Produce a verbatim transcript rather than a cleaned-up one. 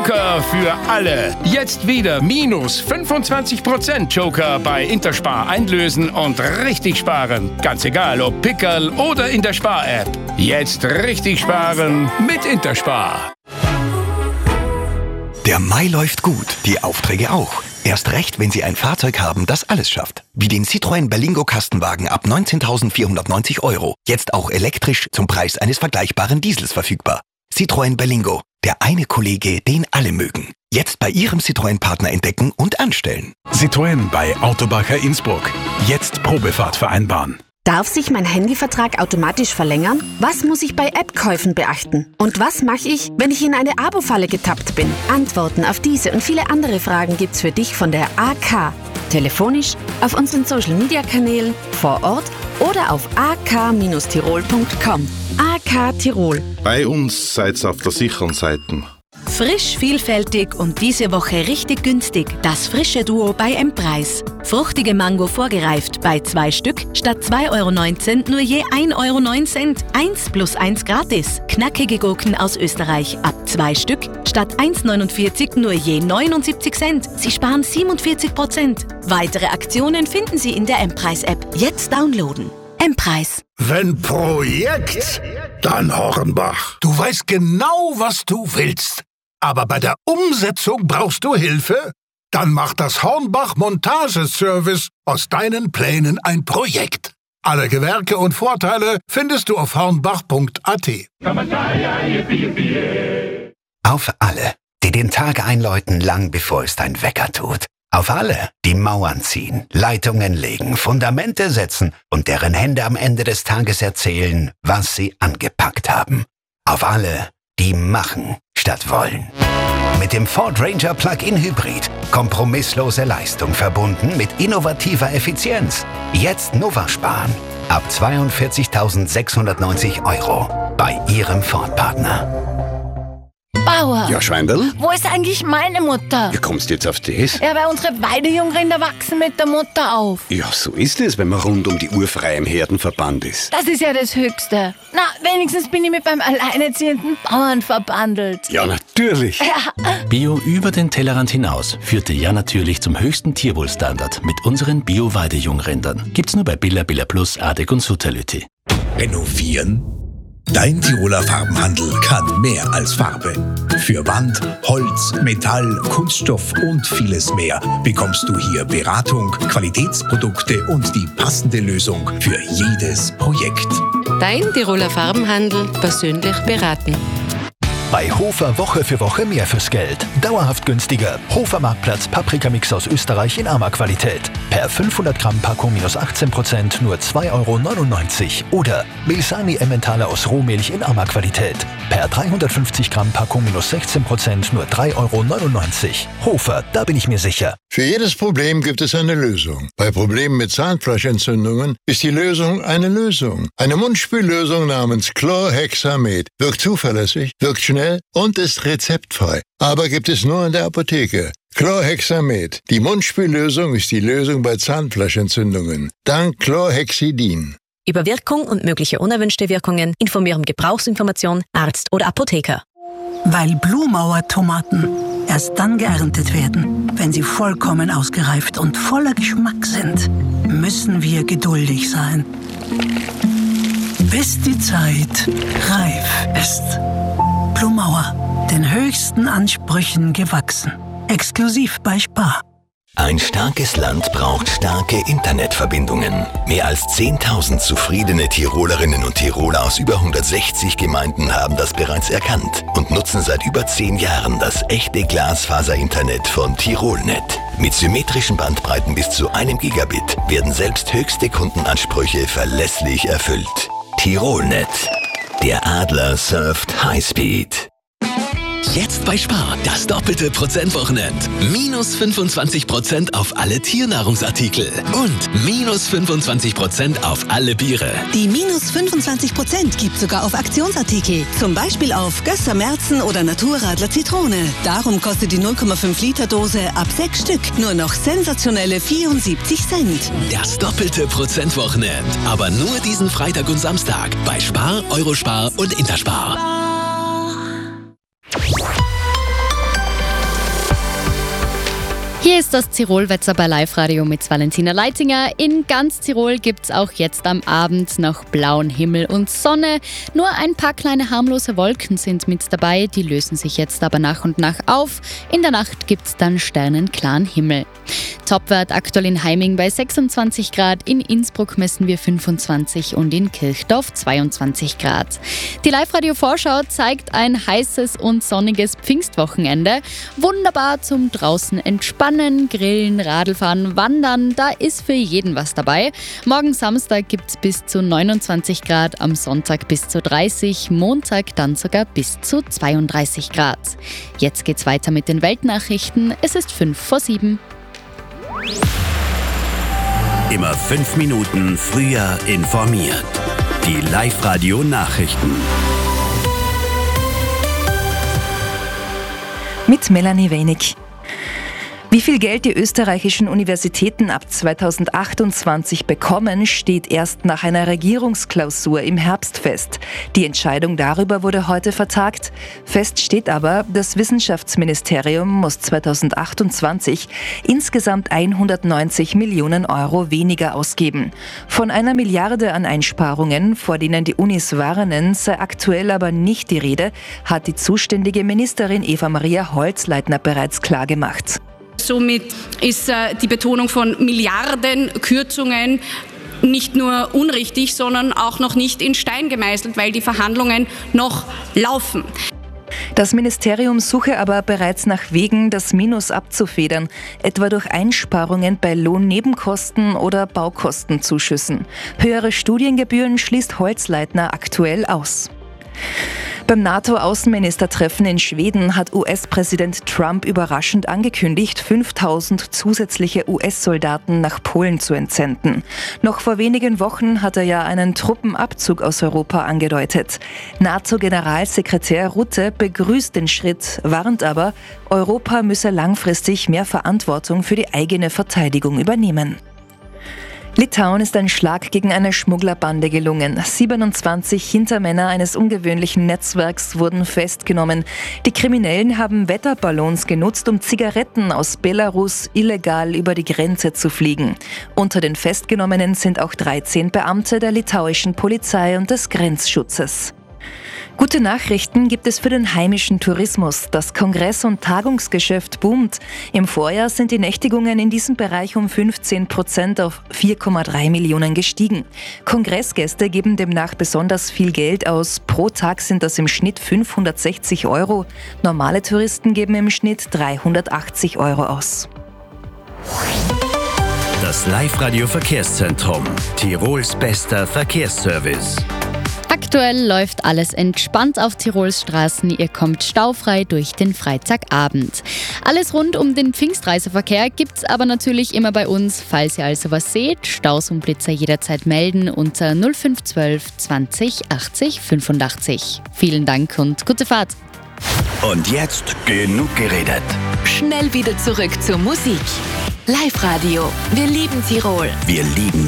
Joker für alle. Jetzt wieder minus fünfundzwanzig Prozent Joker bei Interspar einlösen und richtig sparen. Ganz egal, ob Pickerl oder in der Spar-App. Jetzt richtig sparen mit Interspar. Der Mai läuft gut, die Aufträge auch. Erst recht, wenn Sie ein Fahrzeug haben, das alles schafft. Wie den Citroën Berlingo Kastenwagen ab neunzehntausendvierhundertneunzig Euro. Jetzt auch elektrisch zum Preis eines vergleichbaren Diesels verfügbar. Citroën Berlingo, der eine Kollege, den alle mögen. Jetzt bei Ihrem Citroën-Partner entdecken und anstellen. Citroën bei Autobacher Innsbruck. Jetzt Probefahrt vereinbaren. Darf sich mein Handyvertrag automatisch verlängern? Was muss ich bei App-Käufen beachten? Und was mache ich, wenn ich in eine Abo-Falle getappt bin? Antworten auf diese und viele andere Fragen gibt's für dich von der A K. Telefonisch, auf unseren Social-Media-Kanälen, vor Ort oder auf a k Bindestrich tirol Punkt com. A K Tirol. Bei uns seid's auf der sicheren Seite. Frisch, vielfältig und diese Woche richtig günstig. Das frische Duo bei M-Preis. Fruchtige Mango vorgereift bei zwei Stück statt zwei Euro neunzehn nur je ein Euro neun Cent. Eins plus eins gratis. Knackige Gurken aus Österreich ab zwei Stück statt eins neunundvierzig nur je neunundsiebzig Cent. Sie sparen siebenundvierzig Prozent. Weitere Aktionen finden Sie in der M-Preis-App. Jetzt downloaden. M-Preis. Wenn Projekt, dann Hornbach. Du weißt genau, was du willst. Aber bei der Umsetzung brauchst du Hilfe? Dann macht das Hornbach Montageservice aus deinen Plänen ein Projekt. Alle Gewerke und Vorteile findest du auf hornbach punkt a t. Auf alle, die den Tag einläuten, lang bevor es dein Wecker tut. Auf alle, die Mauern ziehen, Leitungen legen, Fundamente setzen und deren Hände am Ende des Tages erzählen, was sie angepackt haben. Auf alle, die machen statt wollen. Mit dem Ford Ranger Plug-in Hybrid. Kompromisslose Leistung verbunden mit innovativer Effizienz. Jetzt Nova sparen. Ab zweiundvierzigtausendsechshundertneunzig Euro. Bei Ihrem Ford-Partner. Bauer. Ja, Schweindl? Wo ist eigentlich meine Mutter? Wie kommst du jetzt auf das? Ja, weil unsere Weidejungrinder wachsen mit der Mutter auf. Ja, so ist es, wenn man rund um die Uhr frei im Herdenverband ist. Das ist ja das Höchste. Na, wenigstens bin ich mit meinem alleinerziehenden Bauern verbandelt. Ja, natürlich. Ja. Bio über den Tellerrand hinaus führte ja natürlich zum höchsten Tierwohlstandard mit unseren Bio-Weidejungrindern. Gibt's nur bei Billa, Billa Plus, Adek und Sutalüti. Renovieren? Dein Tiroler Farbenhandel kann mehr als Farbe. Für Wand, Holz, Metall, Kunststoff und vieles mehr bekommst du hier Beratung, Qualitätsprodukte und die passende Lösung für jedes Projekt. Dein Tiroler Farbenhandel persönlich beraten. Bei Hofer Woche für Woche mehr fürs Geld. Dauerhaft günstiger. Hofer Marktplatz Paprikamix aus Österreich in Arma-Qualität. Per fünfhundert Gramm Packung minus achtzehn Prozent nur zwei Euro neunundneunzig. Oder Milsani Emmentaler aus Rohmilch in Arma-Qualität. Per dreihundertfünfzig Gramm Packung minus sechzehn Prozent nur drei Euro neunundneunzig. Hofer, da bin ich mir sicher. Für jedes Problem gibt es eine Lösung. Bei Problemen mit Zahnfleischentzündungen ist die Lösung eine Lösung. Eine Mundspüllösung namens Chlorhexamet wirkt zuverlässig, wirkt schnell und ist rezeptfrei. Aber gibt es nur in der Apotheke. Chlorhexamet. Die Mundspüllösung ist die Lösung bei Zahnfleischentzündungen. Dank Chlorhexidin. Über Wirkung und mögliche unerwünschte Wirkungen informieren Gebrauchsinformation, Arzt oder Apotheker. Weil Blumauer Tomaten erst dann geerntet werden, wenn sie vollkommen ausgereift und voller Geschmack sind, müssen wir geduldig sein. Bis die Zeit reif ist. Blumauer, den höchsten Ansprüchen gewachsen. Exklusiv bei Spar. Ein starkes Land braucht starke Internetverbindungen. Mehr als zehntausend zufriedene Tirolerinnen und Tiroler aus über hundertsechzig Gemeinden haben das bereits erkannt und nutzen seit über zehn Jahren das echte Glasfaser-Internet von Tirolnet. Mit symmetrischen Bandbreiten bis zu einem Gigabit werden selbst höchste Kundenansprüche verlässlich erfüllt. Tirolnet. Der Adler surft Highspeed. Jetzt bei Spar, das doppelte Prozentwochenend. Minus fünfundzwanzig Prozent auf alle Tiernahrungsartikel und minus fünfundzwanzig Prozent auf alle Biere. Die minus fünfundzwanzig Prozent gibt sogar auf Aktionsartikel. Zum Beispiel auf Gösser Merzen oder Naturradler Zitrone. Darum kostet die null Komma fünf Liter Dose ab sechs Stück nur noch sensationelle vierundsiebzig Cent. Das doppelte Prozentwochenend. Aber nur diesen Freitag und Samstag bei Spar, Eurospar und Interspar. Hier ist das Tirolwetter bei Live Radio mit Valentina Leitinger. In ganz Tirol gibt es auch jetzt am Abend noch blauen Himmel und Sonne. Nur ein paar kleine harmlose Wolken sind mit dabei, die lösen sich jetzt aber nach und nach auf. In der Nacht gibt es dann sternenklaren Himmel. Topwert aktuell in Heiming bei sechsundzwanzig Grad, in Innsbruck messen wir fünfundzwanzig und in Kirchdorf zweiundzwanzig Grad. Die Live-Radio-Vorschau zeigt ein heißes und sonniges Pfingstwochenende. Wunderbar zum draußen entspannen, grillen, Radlfahren, wandern, da ist für jeden was dabei. Morgen Samstag gibt es bis zu neunundzwanzig Grad, am Sonntag bis zu dreißig, Montag dann sogar bis zu zweiunddreißig Grad. Jetzt geht's weiter mit den Weltnachrichten. Es ist fünf vor sieben. Immer fünf Minuten früher informiert. Die Live-Radio-Nachrichten. Mit Melanie Wenig. Wie viel Geld die österreichischen Universitäten ab zweitausendachtundzwanzig bekommen, steht erst nach einer Regierungsklausur im Herbst fest. Die Entscheidung darüber wurde heute vertagt. Fest steht aber, das Wissenschaftsministerium muss zweitausendachtundzwanzig insgesamt hundertneunzig Millionen Euro weniger ausgeben. Von einer Milliarde an Einsparungen, vor denen die Unis warnen, sei aktuell aber nicht die Rede, hat die zuständige Ministerin Eva-Maria Holzleitner bereits klargemacht. Somit ist äh, die Betonung von Milliardenkürzungen nicht nur unrichtig, sondern auch noch nicht in Stein gemeißelt, weil die Verhandlungen noch laufen. Das Ministerium suche aber bereits nach Wegen, das Minus abzufedern, etwa durch Einsparungen bei Lohnnebenkosten oder Baukostenzuschüssen. Höhere Studiengebühren schließt Holzleitner aktuell aus. Beim NATO-Außenministertreffen in Schweden hat U S-Präsident Trump überraschend angekündigt, fünftausend zusätzliche U S-Soldaten nach Polen zu entsenden. Noch vor wenigen Wochen hat er ja einen Truppenabzug aus Europa angedeutet. NATO-Generalsekretär Rutte begrüßt den Schritt, warnt aber, Europa müsse langfristig mehr Verantwortung für die eigene Verteidigung übernehmen. Litauen ist ein Schlag gegen eine Schmugglerbande gelungen. siebenundzwanzig Hintermänner eines ungewöhnlichen Netzwerks wurden festgenommen. Die Kriminellen haben Wetterballons genutzt, um Zigaretten aus Belarus illegal über die Grenze zu fliegen. Unter den Festgenommenen sind auch dreizehn Beamte der litauischen Polizei und des Grenzschutzes. Gute Nachrichten gibt es für den heimischen Tourismus. Das Kongress- und Tagungsgeschäft boomt. Im Vorjahr sind die Nächtigungen in diesem Bereich um fünfzehn Prozent auf vier Komma drei Millionen gestiegen. Kongressgäste geben demnach besonders viel Geld aus. Pro Tag sind das im Schnitt fünfhundertsechzig Euro. Normale Touristen geben im Schnitt dreihundertachtzig Euro aus. Das Live-Radio-Verkehrszentrum. Tirols bester Verkehrsservice. Aktuell läuft alles entspannt auf Tirols Straßen. Ihr kommt staufrei durch den Freitagabend. Alles rund um den Pfingstreiseverkehr gibt's aber natürlich immer bei uns. Falls ihr also was seht, Staus und Blitzer jederzeit melden unter null fünf eins zwei zwanzig achtzig fünfundachtzig. Vielen Dank und gute Fahrt. Und jetzt genug geredet. Schnell wieder zurück zur Musik. Live Radio. Wir lieben Tirol. Wir lieben